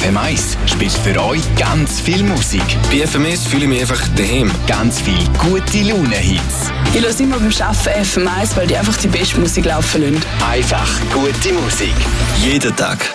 FM1 spielt für euch ganz viel Musik. Bei FM1 fühle ich mich einfach daheim. Ganz viel gute Laune-Hits. Ich höre immer beim Arbeiten FM1, weil die einfach die beste Musik laufen lassen. Einfach gute Musik. Jeden Tag.